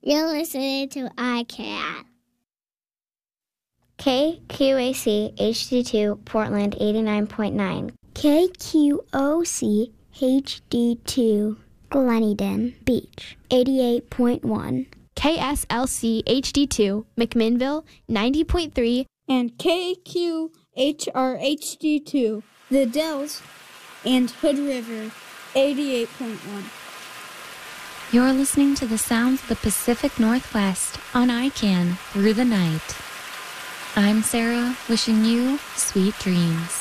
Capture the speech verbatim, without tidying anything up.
You're listening to I Can. K Q A C H D two Portland eighty-nine point nine. K Q O C H D two Gleneden Beach eighty-eight point one. K S L C H D two McMinnville ninety point three. And K Q H R H D two The Dells and Hood River eighty-eight point one. You're listening to the sounds of the Pacific Northwest on I Can Through the Night. I'm Sarah, wishing you sweet dreams.